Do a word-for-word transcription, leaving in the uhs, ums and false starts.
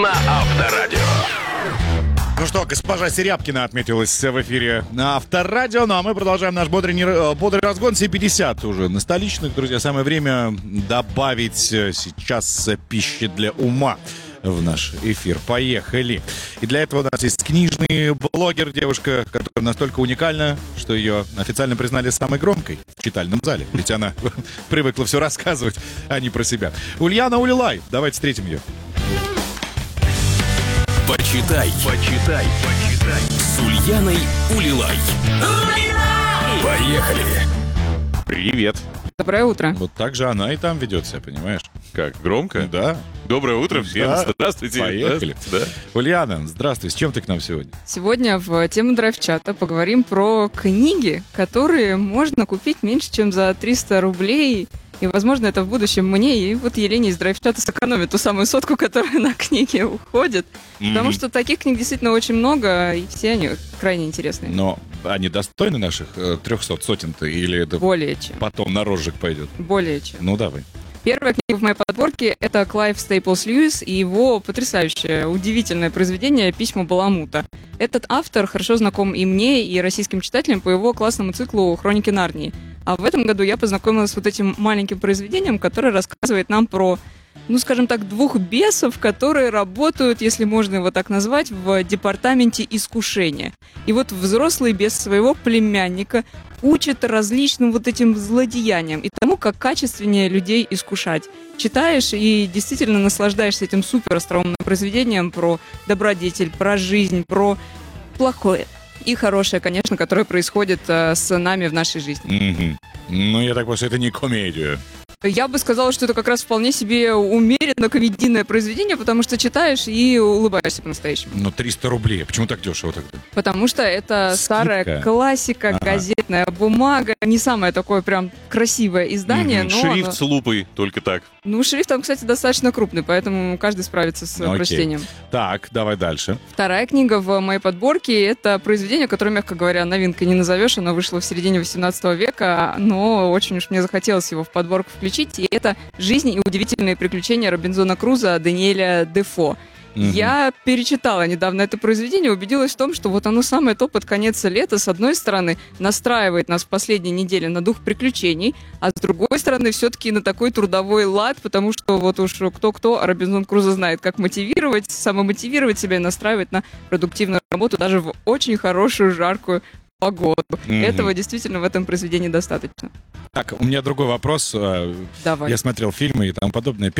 на Авторадио. Ну что, госпожа Серябкина отметилась в эфире на Авторадио. Ну а мы продолжаем наш бодрый, не- бодрый разгон. семь пятьдесят уже на столичных, друзья. Самое время добавить сейчас пищи для ума в наш эфир. Поехали. И для этого у нас есть книжный блогер, девушка, которая настолько уникальна, что ее официально признали самой громкой в читальном зале. Ведь она привыкла все рассказывать, а не про себя. Ульяна Улилай. Давайте встретим ее. Почитай, почитай, почитай с Ульяной Улилай. Поехали. Привет. Доброе утро. Вот так же она и там ведет себя, понимаешь? Как, громко? Да. Доброе утро всем. Да. Здравствуйте. Поехали. Да. Ульяна, здравствуй. С чем ты к нам сегодня? Сегодня в тему драйв-чата поговорим про книги, которые можно купить меньше, чем за триста рублей. И, возможно, это в будущем мне и вот Елене из драйв-чата сэкономит ту самую сотку, которая на книги уходит. Мгм. Потому что таких книг действительно очень много, и все они крайне интересные. Но они достойны наших э, трехсот сотен-то? Или это Более чем. потом на розжиг пойдет? Более чем. Ну, давай. Первая книга в моей подборке — это Клайв Стейплс Льюис и его потрясающее, удивительное произведение «Письма Баламута». Этот автор хорошо знаком и мне, и российским читателям по его классному циклу «Хроники Нарнии». А в этом году я познакомилась с вот этим маленьким произведением, которое рассказывает нам про, ну, скажем так, двух бесов, которые работают, если можно его так назвать, в департаменте искушения. И вот взрослый бес своего племянника учит различным вот этим злодеяниям и тому, как качественнее людей искушать. Читаешь и действительно наслаждаешься этим супер остроумным произведением про добродетель, про жизнь, про плохое и хорошее, конечно, которое происходит э, с нами в нашей жизни. Мгм. Ну, я так понимаю, что это не комедия. Я бы сказала, что это как раз вполне себе умеренно комедийное произведение, потому что читаешь и улыбаешься по-настоящему. Но триста рублей. Почему так дешево тогда? Потому что это Скидка. старая классика, Ага. газетная бумага, не самое такое прям красивое издание, Мгм. но... Шрифт оно- с лупой, только так. Ну, шрифт там, кстати, достаточно крупный, поэтому каждый справится с Ну, окей. прочтением. Так, давай дальше. Вторая книга в моей подборке — это произведение, которое, мягко говоря, новинкой не назовешь. Оно вышло в середине восемнадцатого века, но очень уж мне захотелось его в подборку включить. И это «Жизнь и удивительные приключения Робинзона Круза» Даниэля Дефо. Мгм. Я перечитала недавно это произведение, убедилась в том, что вот оно самое то под конец лета, с одной стороны, настраивает нас в последние недели на дух приключений, а с другой стороны, все-таки на такой трудовой лад, потому что вот уж кто-кто, а Робинзон Крузо знает, как мотивировать, самомотивировать себя и настраивать на продуктивную работу даже в очень хорошую, жаркую погоду. Мгм. Этого действительно в этом произведении достаточно. Так, у меня другой вопрос. Э, Давай. Я смотрел фильмы и тому подобное.